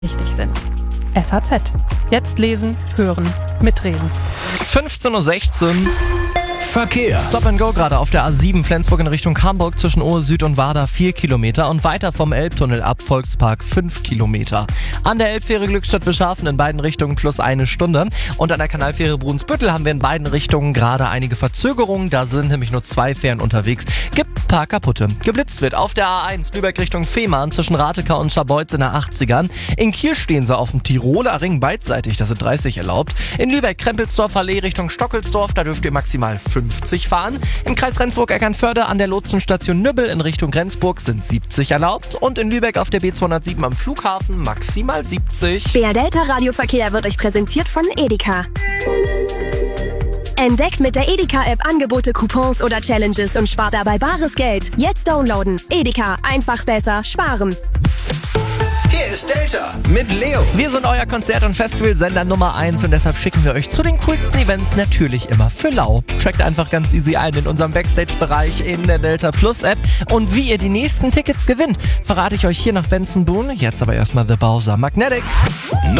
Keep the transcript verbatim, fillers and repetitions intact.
wichtig sind. S H Z. Jetzt lesen, hören, mitreden. fünfzehn Uhr sechzehn. Verkehr. Stop and Go gerade auf der A sieben Flensburg in Richtung Hamburg zwischen Ohe Süd und Warda vier Kilometer und weiter vom Elbtunnel ab Volkspark fünf Kilometer. An der Elbfähre Glückstadt Wischhafen in beiden Richtungen plus eine Stunde und an der Kanalfähre Brunsbüttel haben wir in beiden Richtungen gerade einige Verzögerungen. Da sind nämlich nur zwei Fähren unterwegs. Gibt ein paar kaputte. Geblitzt wird auf der A eins Lübeck Richtung Fehmarn zwischen Ratekau und Scharbeutz in der achtzigern. In Kiel stehen sie auf dem Tiroler Ring beidseitig, da sind dreißig erlaubt. In Lübeck Krempelsdorfer Allee Richtung Stockelsdorf, da dürft ihr maximal fünfzig fahren. Im Kreis Rendsburg-Eckernförde an der Lotsenstation Nübbel in Richtung Rendsburg sind siebzig erlaubt und in Lübeck auf der B zweihundertsieben am Flughafen maximal siebzig. B R Delta Radioverkehr wird euch präsentiert von Edeka. Entdeckt mit der Edeka-App Angebote, Coupons oder Challenges und spart dabei bares Geld. Jetzt downloaden. Edeka, einfach besser sparen. Hier ist Delta mit Leo. Wir sind euer Konzert- und Festivalsender Nummer eins und deshalb schicken wir euch zu den coolsten Events natürlich immer für lau. Checkt einfach ganz easy ein in unserem Backstage-Bereich in der Delta Plus App. Und wie ihr die nächsten Tickets gewinnt, verrate ich euch hier nach Benson Boone. Jetzt aber erstmal The Bowser Magnetic.